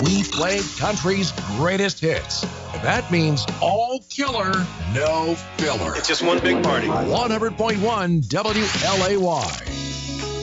We play country's greatest hits. And that means all killer, no filler. It's just one big party. 100.1 WLAY.